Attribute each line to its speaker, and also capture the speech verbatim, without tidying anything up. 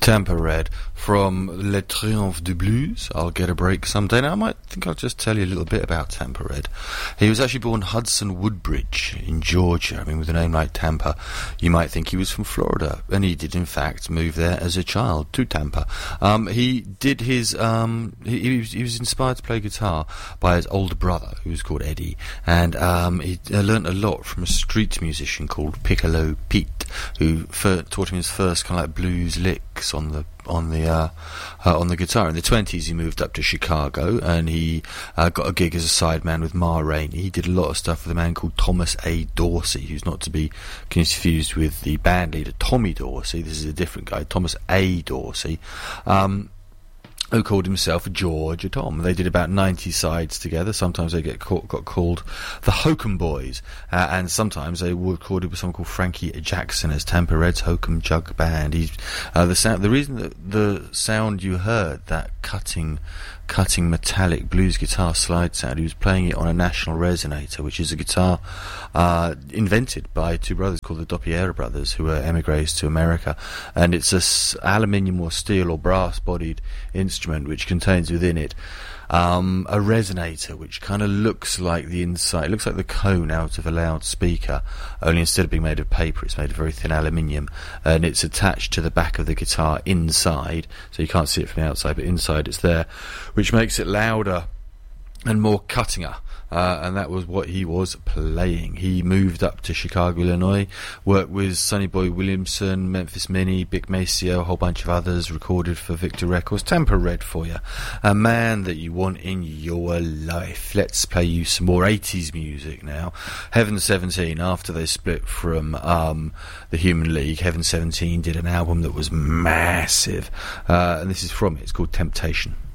Speaker 1: Tampa Red from Le Triomphe du Blues. I'll get a break someday. Now, I might think I'll just tell you a little bit about Tampa Red. He was actually born Hudson Woodbridge in Georgia. I mean, with a name like Tampa, you might think he was from Florida, and he did, in fact, move there as a child to Tampa. Um, he did his... Um, he, he, was, he was inspired to play guitar by his older brother, who was called Eddie, and um, he uh, learnt a lot from a street musician called Piccolo Pete, who fir- taught him his first kind of like blues licks on the on the uh, uh, on the guitar. In the twenties, he moved up to Chicago, and he uh, got a gig as a sideman with Ma Rainey. He did a lot of stuff with a man called Thomas A. Dorsey, who's not to be confused with the band leader Tommy Dorsey. This is a different guy, Thomas A. Dorsey. Um, who called himself George Tom. They did about ninety sides together. Sometimes they get caught, got called the Hokum Boys, uh, and sometimes they were recorded with someone called Frankie Jackson as Tampa Red's Hokum Jug Band. He's, uh, the sound, the reason that the sound you heard, that cutting, cutting metallic blues guitar slide sound, he was playing it on a National Resonator, which is a guitar uh, invented by two brothers called the Doppiera brothers, who were emigres to America, and it's a s- aluminium or steel or brass bodied instrument which contains within it um, a resonator, which kind of looks like the inside, it looks like the cone out of a loudspeaker, only instead of being made of paper, it's made of very thin aluminium, and it's attached to the back of the guitar inside, so you can't see it from the outside, but inside it's there, which makes it louder and more cuttinger. Uh, and that was what he was playing. He moved up to Chicago, Illinois, worked with Sonny Boy Williamson, Memphis Minnie, Big Maceo, a whole bunch of others, recorded for Victor Records. Tampa Red for you. A man that you want in your life. Let's play you some more eighties music now. Heaven seventeen, after they split from um, the Human League, Heaven seventeen did an album that was massive. Uh, and this is from it. It's called Temptation.